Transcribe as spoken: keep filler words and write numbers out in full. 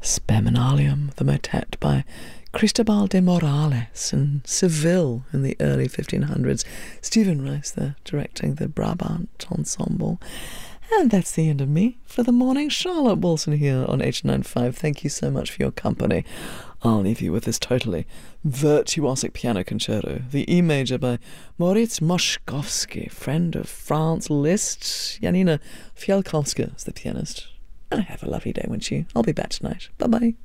Spaminalium, the motet by Cristobal de Morales in Seville in the early fifteen hundreds. Stephen Rice there, directing the Brabant Ensemble. And that's the end of me for the morning. Charlotte Wilson here on H ninety-five. Thank you so much for your company. I'll leave you with this totally virtuosic piano concerto, the E major by Moritz Moszkowski, friend of Franz Liszt. Janina Fialkowska is the pianist. And have a lovely day, won't you? I'll be back tonight. Bye-bye.